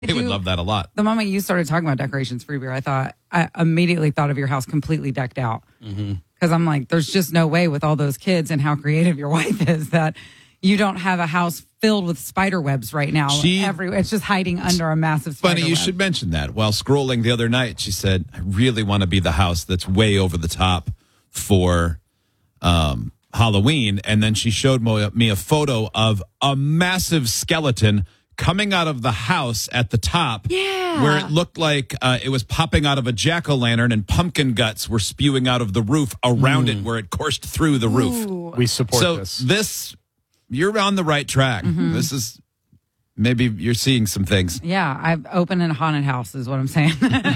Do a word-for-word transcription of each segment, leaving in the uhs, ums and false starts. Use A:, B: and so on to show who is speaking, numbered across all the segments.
A: They would
B: you,
A: love that a lot.
B: The moment you started talking about decorations for beer, I thought I immediately thought of your house completely decked out. Because mm-hmm. I'm like, there's just no way with all those kids and how creative your wife is that you don't have a house filled with spider webs right now.
A: She,
B: Every, it's just hiding under a massive spider
A: Funny, you
B: web.
A: should mention that. While scrolling the other night, she said, I really want to be the house that's way over the top for um, Halloween. And then she showed me a photo of a massive skeleton coming out of the house at the top,
B: yeah.
A: where it looked like uh, it was popping out of a jack-o'-lantern and pumpkin guts were spewing out of the roof around mm. it where it coursed through the roof.
C: Ooh. We support
A: so
C: this.
A: this, you're on the right track. Mm-hmm. This is, maybe you're seeing some things.
B: Yeah, I've opened a haunted house is what I'm saying.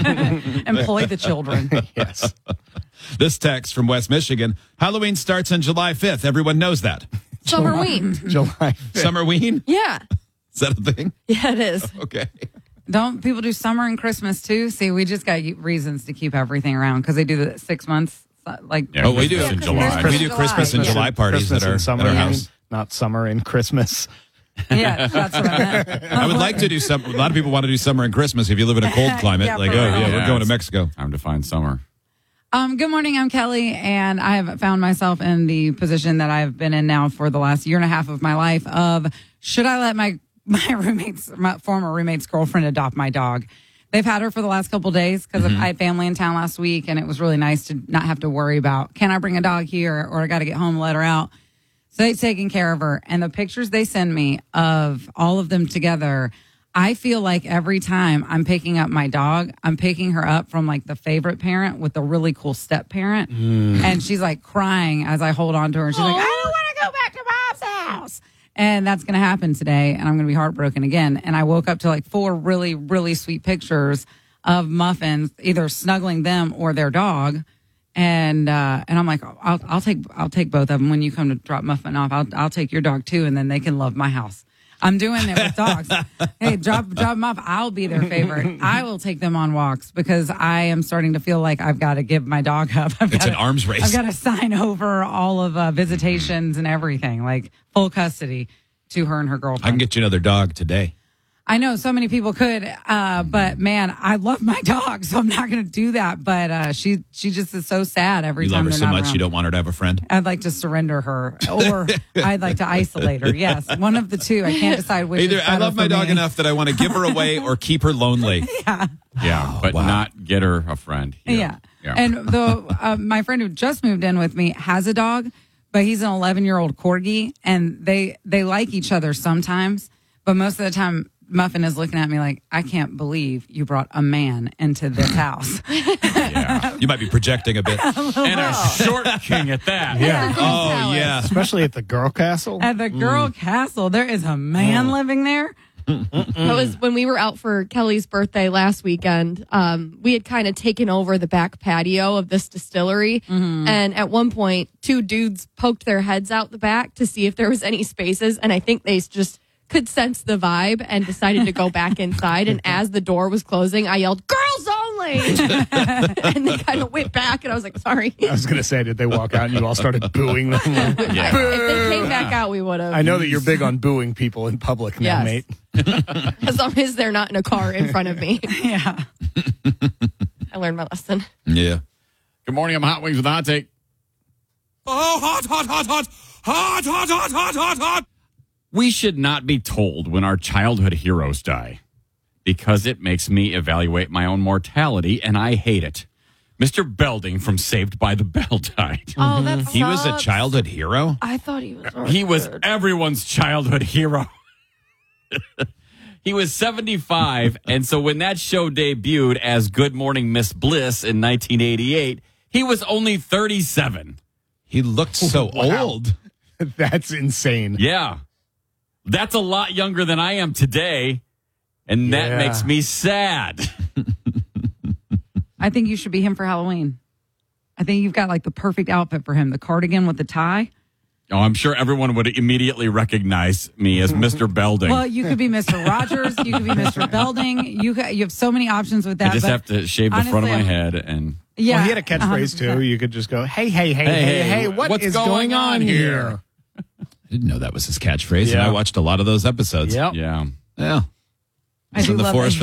B: Employ the children.
C: Yes.
A: This text from West Michigan, Halloween starts on July fifth. Everyone knows that.
D: Summerween.
C: July fifth.
A: Summerween?
D: Yeah.
A: Is that a thing?
D: Yeah, it is.
A: Okay.
B: Don't people do summer and Christmas too? See, we just got reasons to keep everything around because they do the six months. Like,
A: yeah, oh, we do.
D: Yeah,
A: in July.
D: Christmas
A: We do Christmas and July parties
C: Christmas
A: at our,
C: and summer,
A: at our house.
C: Not summer and Christmas.
B: Yeah, that's what I meant.
A: I would like to do some. A lot of people want to do summer and Christmas if you live in a cold climate.
B: Yeah,
A: like,
B: for
A: oh,
B: real.
A: yeah,
E: Yeah,
A: we're going to
E: it's-
A: Mexico.
E: Time to find summer.
B: Um, good morning, I'm Kelly, and I have found myself in the position that I've been in now for the last year and a half of my life of should I let my my roommate's, my former roommate's girlfriend adopt my dog? They've had her for the last couple of days because mm-hmm. I had family in town last week, and it was really nice to not have to worry about, can I bring a dog here, or I got to get home and let her out. So they've taken care of her, and the pictures they send me of all of them together, I feel like every time I'm picking up my dog, I'm picking her up from like the favorite parent with the really cool step parent. Mm. And she's like crying as I hold on to her. And she's like, I don't want to go back to mom's house. And that's going to happen today. And I'm going to be heartbroken again. And I woke up to like four really, really sweet pictures of Muffins, either snuggling them or their dog. And, uh, and I'm like, I'll, I'll take, I'll take both of them when you come to drop Muffin off. I'll, I'll take your dog too. And then they can love my house. I'm doing it with dogs. Hey, drop drop them off. I'll be their favorite. I will take them on walks because I am starting to feel like I've got to give my dog up. I've
A: It's
B: got
A: an
B: to,
A: arms race.
B: I've got to sign over all of uh, visitations and everything, like full custody to her and her girlfriend.
A: I can get you another dog today.
B: I know so many people could, uh, but man, I love my dog, so I'm not going to do that. But uh, she she just is so sad every
A: You
B: time
A: love her
B: they're
A: so
B: not
A: much
B: around.
A: you don't want her to have a friend.
B: I'd like to surrender her, or I'd like to isolate her. Yes, one of the two. I can't decide which.
A: Either
B: is
A: I
B: better
A: love my
B: for
A: dog
B: me.
A: enough that I want to give her away or keep her lonely.
B: Yeah,
E: Yeah, but
A: wow.
E: not get her a friend. here.
B: yeah.
E: Yeah.
B: And the uh, my friend who just moved in with me has a dog, but he's an eleven year old corgi, and they they like each other sometimes, but most of the time. Muffin is looking at me like, I can't believe you brought a man into this house.
E: yeah.
A: You might be projecting a bit.
E: And a short king at that.
C: Yeah.
A: Oh, yeah.
C: Especially at the girl castle.
B: At the girl castle, there is a man living there.
D: That was when we were out for Kelly's birthday last weekend. Um, we had kind of taken over the back patio of this distillery.
B: Mm-hmm.
D: And at one point, two dudes poked their heads out the back to see if there was any spaces. And I think they just could sense the vibe and decided to go back inside. And as the door was closing, I yelled, girls only! And they kind of went back, and I was like, sorry.
C: I was going to say, did they walk out and you all started booing them?
E: Yeah.
D: If they came back out, we would have.
C: I know that you're big on booing people in public now,
D: Yes.
C: mate.
D: As long as they're not in a car in front of me.
B: Yeah.
D: I learned my lesson.
A: Yeah.
E: Good morning, I'm Hot Wings with a Hot Take.
A: Oh, hot, hot, hot, hot, hot, hot, hot, hot, hot, hot.
E: We should not be told when our childhood heroes die because it makes me evaluate my own mortality, and I hate it. Mister Belding from Saved by the Bell died.
D: Oh, that's
A: He was a childhood hero?
D: I thought he was.
E: He was everyone's childhood hero. He was seventy-five, and so when that show debuted as Good Morning Miss Bliss in nineteen eighty-eight, he was only thirty-seven.
A: He looked so
C: Wow.
A: old.
C: That's insane.
E: Yeah. That's a lot younger than I am today, and that
C: Yeah.
E: makes me sad.
B: I think you should be him for Halloween. I think you've got like the perfect outfit for him. The cardigan with the tie.
E: Oh, I'm sure everyone would immediately recognize me as Mister Belding.
B: Well, you could be Mister Rogers. You could be Mister Belding. You ha- you have so many options with that.
E: I just
B: but
E: have to shave the front of
B: honestly,
E: my
B: I'm-
E: head and...
B: Yeah,
C: Well, he had a catchphrase,
B: one hundred percent.
C: too. You could just go, hey, hey, hey,
E: Hey,
C: hey,
E: hey,
C: hey, what
E: what's
C: is
E: going
C: going
E: on
C: on
E: here?
C: here?
A: I didn't know that was his catchphrase, and
C: Yeah.
A: I watched a lot of those episodes.
C: Yep.
E: Yeah.
A: Yeah.
B: I
A: He's
B: do
A: in the
B: love
A: forest
B: that.
A: for